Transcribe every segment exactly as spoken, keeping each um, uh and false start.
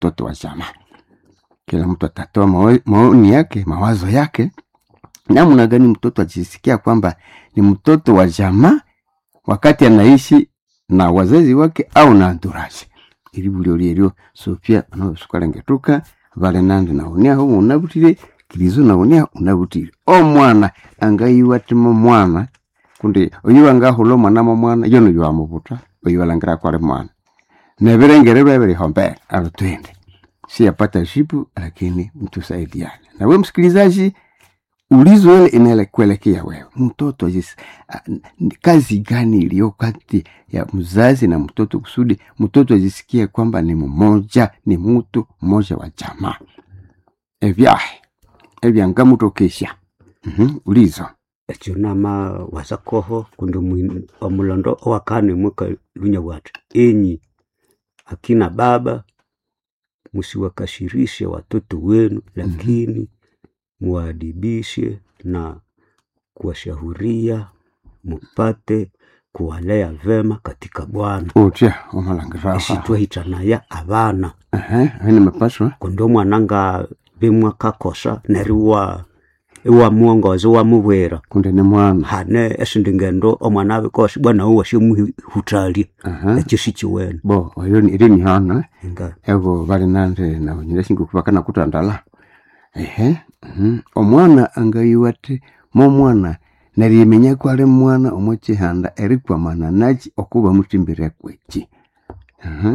mtoto wa jamaa. Kila mtu atatoa maoni yake, mawazo yake, namna gani mtoto ajisikia kwamba ni mtoto wa jamaa wakati anaishi na wazazi wake au na nduraji. Ili bulio lero Sofia anasukala ngetuka vale nandi na unia ho unabutire kirizo na unia unabutire. O mwana angayiwa timo mwana kundi oyiwa ngaholo mwana mo mwana yono ywa mubuta oyiwa langira kwa mwana. Neberengererwa ebere hombe alotwende. Si apata shipu lakini mtusaidiane. Na wewe msikilizaji, ulizo ile inele kuelekea wewe. Mtoto jisi, kazi gani iliyo kati ya mzazi na mtoto kusudi mtoto ajisikie kwamba ni mmoja, ni mtu mmoja wa jamaa. Evyahe. Evya ngamutokesha. Mhm, ulizo. Echunama wasakoho kundu omulondo wakane mweka lunya watu. Enyi akina baba msiwakashirishe watoto wenu, lakini mm-hmm. muadibishe na kuwashahuria mupate kuwalea vema katika Bwana. Otia omalangiraha. Ishitwa hitanaya abana. Eh, hini mapaswa. Kondo mwananga bimwa kakosa neriwa ewa muongozi wa muwera. Kunde ni mwana. Hane esindingendo omwana abikosi bwana uwa shimu hutali. Uh-huh. Echisichi wenu. Bo, oyo ni irini hana. Inga. Ego vali nande na wanyilesi ngukubakana kutandala. Ehe. Mm-hmm. Omwana angayiwate mo mwana narimenya ko ari mwana omochi handa erikwa mana nachi okuba mutimbire kwechi. Mhm.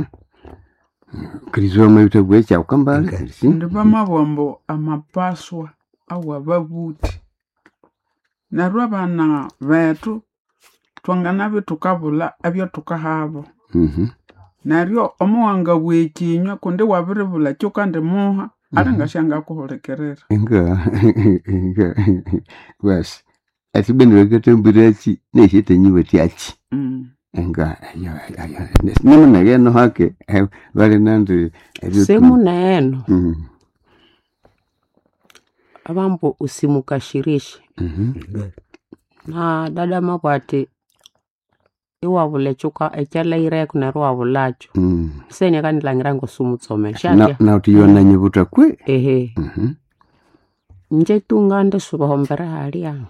Krizo mayute gwecha ukambale. Ndiba mabombo amapaswa awa babuti. Narwa bana betu twangana bitukabula abyo tukahabo. Mhm. Naryo omuwanga wekinywa kunde wabiribula cyo kandi muha alanga shanga kuholekerera. Inga inga was atibendwe ketembirachi neshite nyiwe tiachi. Mm. Enga ya ya nemu na yeno hake vale nandi semu na yeno. Mhm. Abambo usimukashirishe. Mhm. Na dada makwate iwa bulechuka echala ire kuna ruwa bulacho. Mhm. Senya kandi langirango sumutsome. Na na utiyona nyibuta kwe. Ehe. Mhm. Nje tungande subahombera hali yangu.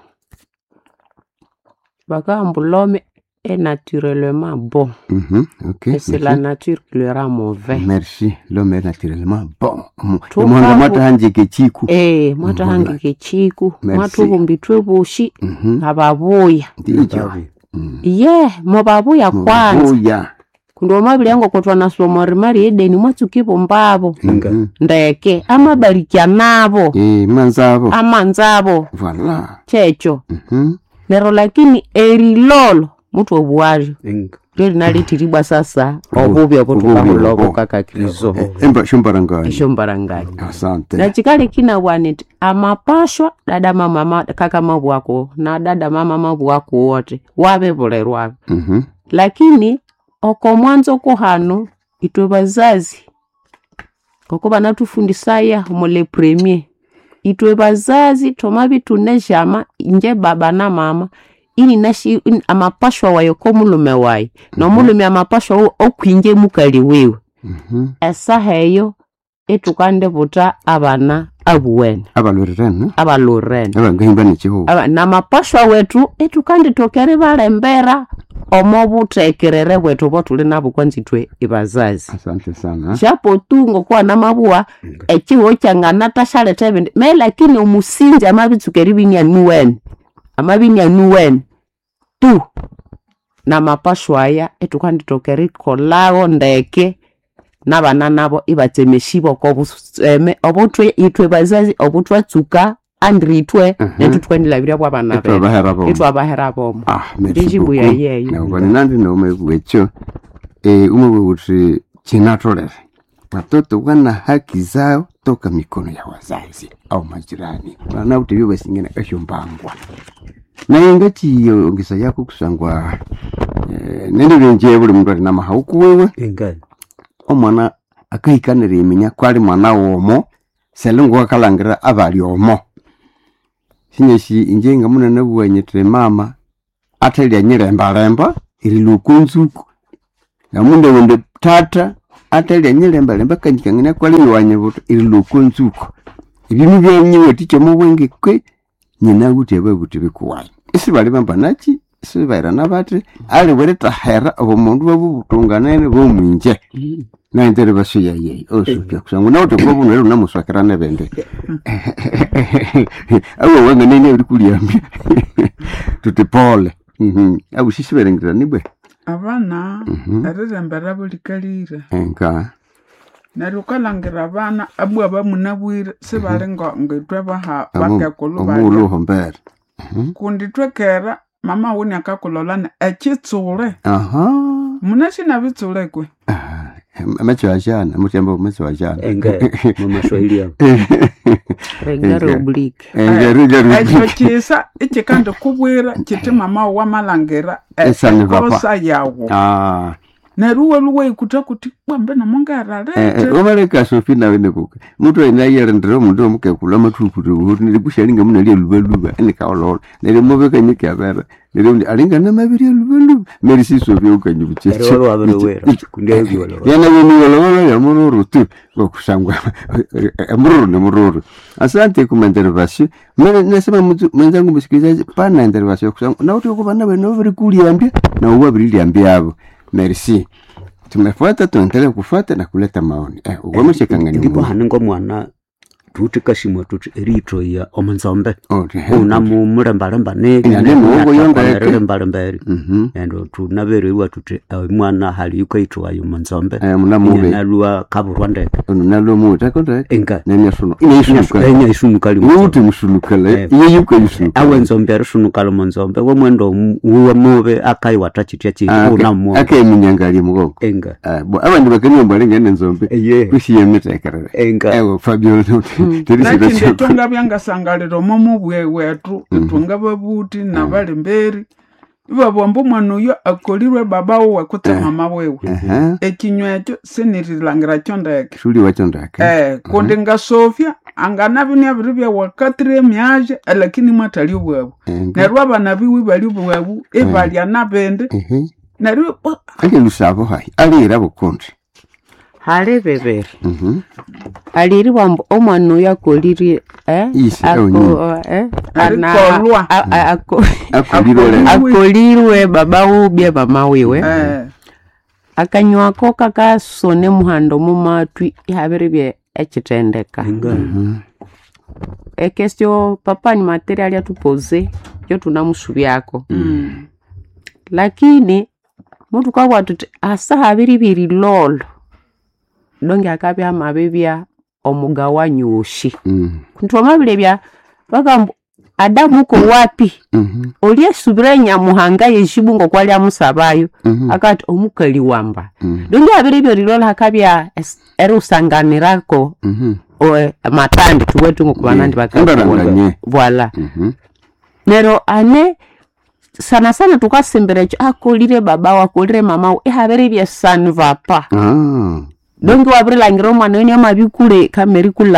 Baka ambulome est naturellement bon. Mhm, ok. Et c'est la nature qui le rend mauvais. Merci. L'homme est naturellement bon. Mwana mwata hanji kechiku. Eh, mwata hanji kechiku. Mwata ubumbitwe bushi. Ababuya. Ndiyo. Ye, mwababuya kwanza. Mwababuya. Kundo mabili yango kutwa na somorimari edeni mwatsukipo mbabo. Ndeke. Ama barikia nabo. Eh, manzabo. Ama nzabo. Voilà. Checho. Mhm. Nero lakini erilolo. Mutu obuwaji. Inga. Lili nalitiribwa sasa. Obubi obutuka muloko kaka Krizo. Emba shumbarangani. Shumbarangani. Asante. Na chikali kina waneti. Amapashwa dada mama kaka mabu wako. Na dada mama mabu wako wote. Wabe bole rwabe. Mhm. Lakini oko mwanzo kohano itwe bazazi. Koko banatufundisaya mole premier. Itwe bazazi tomabi tunejama nje baba na mama. Ini nashi amapashwa wayo ko mulume wayi. Mm-hmm. No mulume amapashwa okwinje mukali wewe. Mhm. Esa heyo etukande buta abana abuwene. Abalorene. Abalorene. Abangahimba nichiho. Aba na mapashwa wetu etukande tokere balembera omobutekerere wetu botuli nabo kwanzitwe ibazazi. Asante sana. Japo tungo kwa namabuwa echiwo changana tashale tebende. Me lakini umusinja mabitsukeri binya nuwen. Amabinya nuwen. Tu na mapashwa ya etukandi tokeri kolago ndeke nabana nabo ibatemeshibo ko buseme obutwe itwe bazazi obutwa tsuka andritwe uh-huh. Netu twendilabira bwa bana be itwa bahera bomo. Ah, merci beaucoup. Na ubani nandi na umegwecho eh umwe wuti chinatolere watoto wana haki zao toka mikono ya wazazi au majirani bana utibyo basingena kashombangwa na ingati ongesa yako kusangwa eh nende benje buli muntu na mahauku wewe ingani omwana akahikanira imenya kwali mwana womo selungu akalangira abali omo sinyeshi injenga munene buwenyetre mama atali anyiremba remba iri lukunzuku na munde wende tata atali anyelemba lemba kanyikangina kwali wanye buto iloko nzuko ibintu byenyiwe ticho mubwenge kwe nyina kuti ababuti bikuwayo isi bali bamba nachi isi baira nabati ali wereta hera obumundu babutungana bo mwinje na intere basuya ye osupya kusangu na uto kobu nero namuswakira nebende awo wanga nene uri kuliambia tutipole mhm abu sisi berengira nibwe abana arirembera bulikalira enka narukalangira abana abu abamunabwire sibalenga ngitwe baha bakekulu bamulu hombere kundi twekera mama woni akakulolana ekitsule aha munashina bitsule kwe amacho ajana mutembo amacho ajana enge mama swahili ya regaro oblique enge regaro ekyo kisa ikikanda kubwira kiti mama wa malangira ekosa yawo ah naruwa luwe kutakuti bambe namongara eh omaleka sofina wene kuka mutu enayera ndero mundu omukekula mathukuto uri nilikushalinga muna liye lubaluba enikawolo nile mobeka nyike abera nile alinga na mabiri lubaluba merisi sofia ukanyubiche ero wabere wera kundia hivi wala yana wini wala wala ya mururu tu kusangwa mururu ni mururu asante ku intervention mene nasema mtu mwenzangu msikilizaji pana intervention kusangwa na uti ukubana wene over kuliambia na uwabiri liambia abo merci tumefuata tuendelee kufuata na kuleta maoni eh uwameshe kangani ndipo hanengo mwana tuti kashimo tuti eritro ya omanzombe okay una mu murembaremba ne ne mugo yonga murembaremberi endo tunabere wa tuti mwana hali yukaitwa ayo manzombe eh muna mube nalwa kaburwande nalwa mu takonda enga nenya suno ine isunuka enya isunukali uti musunukala iye yuko isunuka awenzombe arusunukala manzombe wo mwendo uwa mube akai watachitia chi una mu akai minyangali mugo enga bo abandi bakani mbalenga nenzombe kushiye mitekerere enga ewo Fabio lakini tunga byangasangalira momo bwe wetu tunga babuti na bali mberi iba bombo mwana uyo akolirwe baba we kutse mama wewe ekinywa ekyo sinirilangira kyondeke shuli wachondeke eh kundi nga Sofia anganabinya biribya wakatire myaje lakini matali bwabo nerwa abana biwi bali bwabo ebalya nabende nerwa ali lusabo hai ali era bukundi hale bebere mhm aliri wambo omwana uyo akolirwe eh ako eh akolwa akolirwe akolirwe baba ubye mama wiwe eh akanywako kakasone muhando mu matwi ihabere bye ekitendeka mhm ekestio papa ni material ya tupoze yo tunamusubyako mm. lakini mtu kwa watu asa habiri biri lolo donge akabya mabebya omugawanyushi mm. kuntu amabile bya baka Adamu ko wapi mhm oliye subiranya muhanga yeshibungo kwali amusabayo mm-hmm. akati omukali wamba mm. donge abiri byo lilola hakabya erusanganirako mhm o matandi tuwetu ngokubana ndi bakabona voilà mhm nero ane sana sana tukasimbere akolire baba wakolire mama ihabere bya sanva pa ah donge wabiri langiro mwana ni amabikule kameri kula